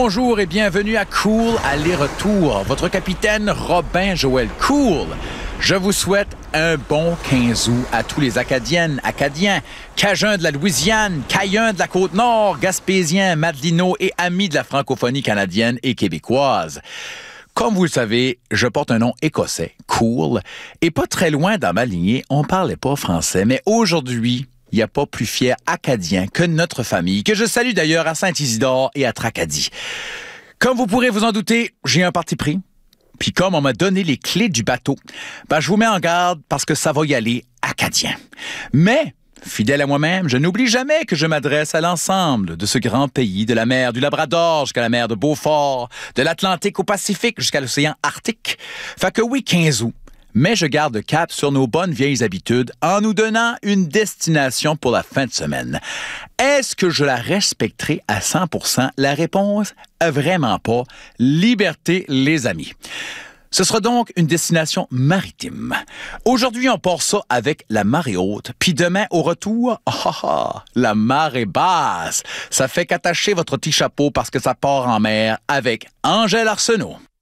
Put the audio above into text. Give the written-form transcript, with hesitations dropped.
bonjour et bienvenue à Cool Aller-Retour. Votre capitaine Robin-Joël Cool. Je vous souhaite un bon 15 août à tous les Acadiennes, Acadiens, Cajuns de la Louisiane, Caïens de la Côte-Nord, Gaspésiens, Madelinots et amis de la francophonie canadienne et québécoise. Comme vous le savez, je porte un nom écossais, Cool, et pas très loin dans ma lignée, on parlait pas français, mais aujourd'hui, il n'y a pas plus fier Acadien que notre famille, que je salue d'ailleurs à Saint-Isidore et à Tracadie. Comme vous pourrez vous en douter, j'ai un parti pris. Puis comme on m'a donné les clés du bateau, je vous mets en garde parce que ça va y aller acadien. Mais, fidèle à moi-même, je n'oublie jamais que je m'adresse à l'ensemble de ce grand pays, de la mer du Labrador jusqu'à la mer de Beaufort, de l'Atlantique au Pacifique jusqu'à l'océan Arctique. Fait que oui, 15 août. Mais je garde cap sur nos bonnes vieilles habitudes en nous donnant une destination pour la fin de semaine. Est-ce que je la respecterai à 100%? La réponse, vraiment pas. Liberté, les amis. Ce sera donc une destination maritime. Aujourd'hui, on part ça avec la marée haute. Puis demain, au retour, la marée basse. Ça fait qu'attacher votre petit chapeau parce que ça part en mer avec Angèle Arsenault.